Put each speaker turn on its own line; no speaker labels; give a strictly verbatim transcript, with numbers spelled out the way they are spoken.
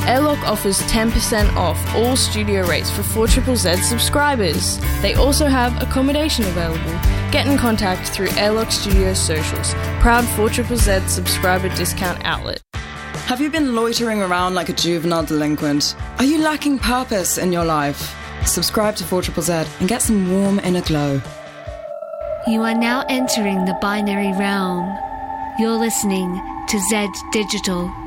Airlock offers ten percent off all studio rates for four Z Z Z subscribers. They also have accommodation available. Get in contact through Airlock Studios socials, proud four Z Z Z subscriber discount outlet.
Have you been loitering around like a juvenile delinquent? Are you lacking purpose in your life? Subscribe to four Z Z Z and get some warm inner glow.
You are now entering the binary realm. You're listening to Z Digital.